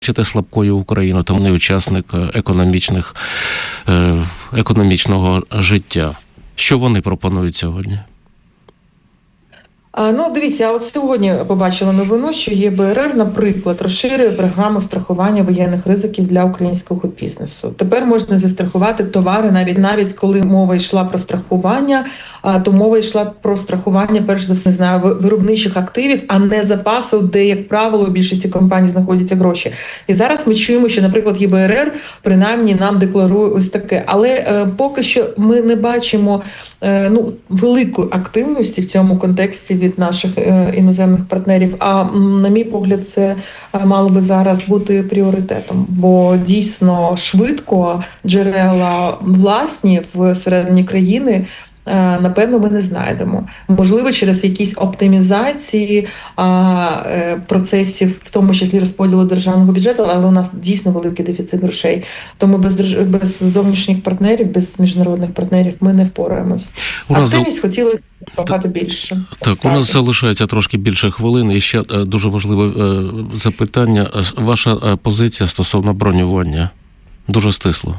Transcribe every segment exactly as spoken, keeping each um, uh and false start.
Бачите слабкою Україну, тому не учасник економічних, економічного життя. Що вони пропонують сьогодні? Ну, дивіться, я от сьогодні побачила новину, що ЄБРР, наприклад, розширює програму страхування воєнних ризиків для українського бізнесу. Тепер можна застрахувати товари, навіть навіть коли мова йшла про страхування, то мова йшла про страхування, перш за все, не знаю, виробничих активів, а не запасу, де, як правило, у більшості компаній знаходяться гроші. І зараз ми чуємо, що, наприклад, ЄБРР принаймні нам декларує ось таке. Але е, поки що ми не бачимо е, ну, великої активності в цьому контексті від наших е, іноземних партнерів. А на мій погляд, це мало би зараз бути пріоритетом, бо дійсно швидко джерела власні всередині країни напевно, ми не знайдемо. Можливо, через якісь оптимізації а, процесів, в тому числі розподілу державного бюджету, але у нас дійсно великий дефіцит грошей. Тому без, без зовнішніх партнерів, без міжнародних партнерів ми не впораємось. Активність хотілося багато більше. Так, у нас залишається трошки більше хвилин. І ще дуже важливе запитання. Ваша позиція стосовно бронювання? Дуже стисло.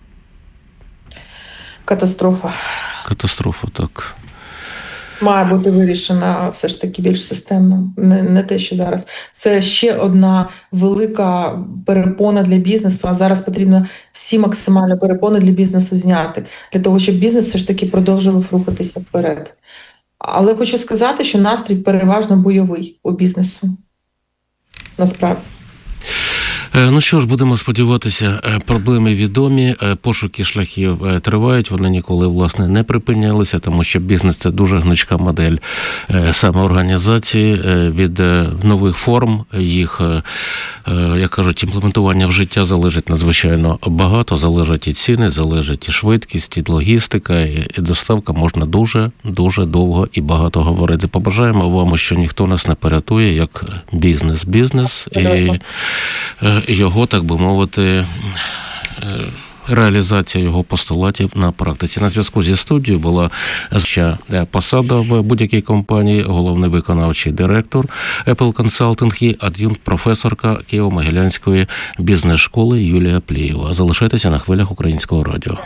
Катастрофа. Катастрофа, так. Має бути вирішена все ж таки більш системно, не, не те, що зараз. Це ще одна велика перепона для бізнесу, а зараз потрібно всі максимальні перепони для бізнесу зняти, для того, щоб бізнес все ж таки продовжував рухатися вперед. Але хочу сказати, що настрій переважно бойовий у бізнесу. Насправді. Ну що ж, будемо сподіватися, проблеми відомі, пошуки шляхів тривають, вони ніколи, власне, не припинялися, тому що бізнес – це дуже гнучка модель самоорганізації, від нових форм, їх, як кажуть, імплементування в життя залежить надзвичайно багато, залежать і ціни, залежить і швидкість, і логістика, і доставка, можна дуже, дуже довго і багато говорити. Побажаємо вам, що ніхто нас не порятує, як бізнес-бізнес, і його, так би мовити, реалізація його постулатів на практиці. На зв'язку зі студією була ще посада в будь-якій компанії, головний виконавчий директор Apple Consulting і ад'юнкт-професорка Києво-Могилянської бізнес-школи Юлія Плієва. Залишайтеся на хвилях Українського радіо.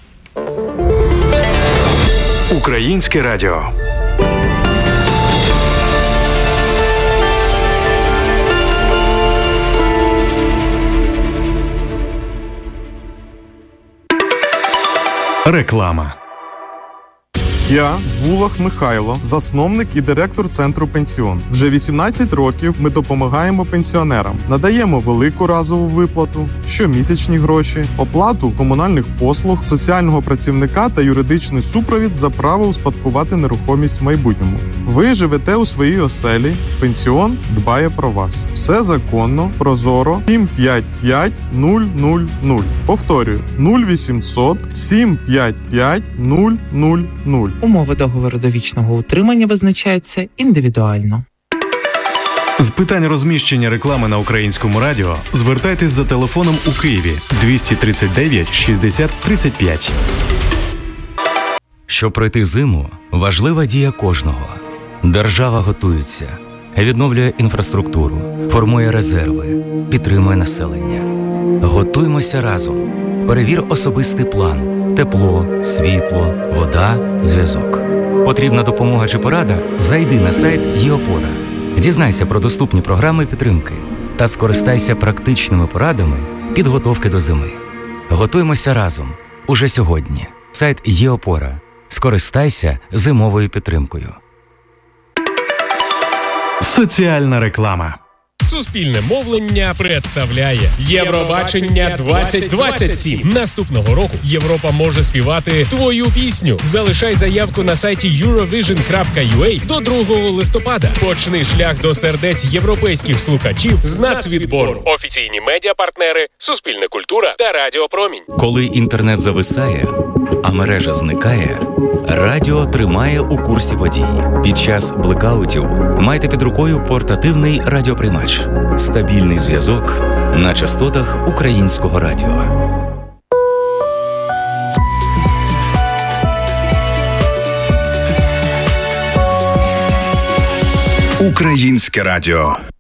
Українське радіо. Реклама. Я Вулах Михайло, засновник і директор Центру Пенсіон. Вже вісімнадцять років ми допомагаємо пенсіонерам. Надаємо велику разову виплату, щомісячні гроші, оплату комунальних послуг, соціального працівника та юридичний супровід за право успадкувати нерухомість в майбутньому. Ви живете у своїй оселі, пенсіон дбає про вас. Все законно, прозоро. сім п'ять п'ять нуль нуль нуль. Повторюю, нуль вісімсот сім п'ять п'ять нуль нуль нуль. Умови договору довічного утримання визначаються індивідуально. З питань розміщення реклами на Українському радіо звертайтесь за телефоном у Києві двісті тридцять дев'ять шістдесят тридцять п'ять. Щоб пройти зиму, важлива дія кожного. Держава готується, відновлює інфраструктуру, формує резерви, підтримує населення. Готуймося разом. Перевір особистий план. Тепло, світло, вода, зв'язок. Потрібна допомога чи порада? Зайди на сайт ЄОПОРА. Дізнайся про доступні програми підтримки та скористайся практичними порадами підготовки до зими. Готуємося разом. Уже сьогодні. Сайт ЄОПОРА. Скористайся зимовою підтримкою. Соціальна реклама. Суспільне мовлення представляє Євробачення двадцять двадцять сім. Наступного року Європа може співати твою пісню. Залишай заявку на сайті eurovision крапка ю а до другого листопада. Почни шлях до сердець європейських слухачів з нацвідбору. Офіційні медіапартнери Суспільне культура та Радіо Промінь. Коли інтернет зависає, а мережа зникає, радіо тримає у курсі подій. Під час блекаутів майте під рукою портативний радіоприймач. Стабільний зв'язок на частотах Українського радіо. Українське радіо.